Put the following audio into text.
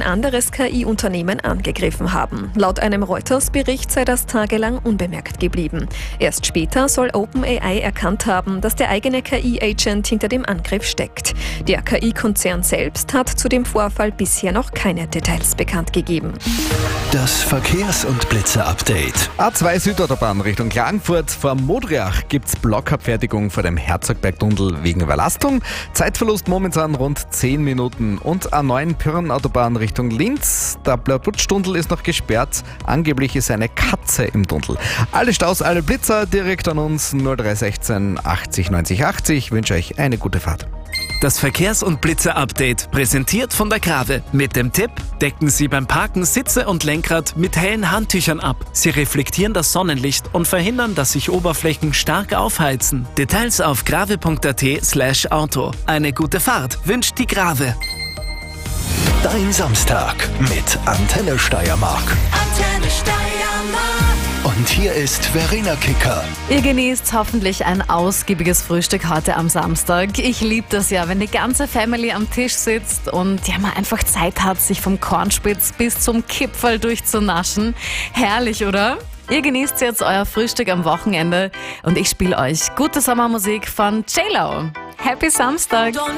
anderes KI-Unternehmen angegriffen haben. Laut einem Reuters-Bericht sei das tagelang unbemerkt geblieben. Erst später soll OpenAI erkannt haben, dass der eigene KI-Agent hinter dem Angriff steckt. Der KI-Konzern selbst hat zu dem Vorfall bisher noch keine Details bekannt gegeben. Das Verkehrs- und Blitzer-Update. A2 Südautobahn Richtung Klagenfurt. Vor Modriach gibt's Blockabfertigung vor dem Herzogberg-Tunnel wegen Überlastung. Zeitverlust momentan rund 10 Minuten. Und A9 Pirn-Autobahn Richtung Linz. Der Blaubutsch-Tunnel ist noch gesperrt. Angeblich ist eine Katze im Tunnel. Alle Staus, alle Blitzer direkt an uns 0316 80 90 80. Ich wünsche euch eine gute Fahrt. Das Verkehrs- und Blitzer-Update, präsentiert von der Grave. Mit dem Tipp: Decken Sie beim Parken Sitze und Lenkrad mit hellen Handtüchern ab. Sie reflektieren das Sonnenlicht und verhindern, dass sich Oberflächen stark aufheizen. Details auf grave.at/auto. Eine gute Fahrt wünscht die Grave. Dein Samstag mit Antenne Steiermark. Antenne Steiermark. Und hier ist Verena Kicker. Ihr genießt hoffentlich ein ausgiebiges Frühstück heute am Samstag. Ich liebe das ja, wenn die ganze Family am Tisch sitzt und ja, man einfach Zeit hat, sich vom Kornspitz bis zum Kipferl durchzunaschen. Herrlich, oder? Ihr genießt jetzt euer Frühstück am Wochenende und ich spiele euch gute Sommermusik von J-Lo. Happy Samstag!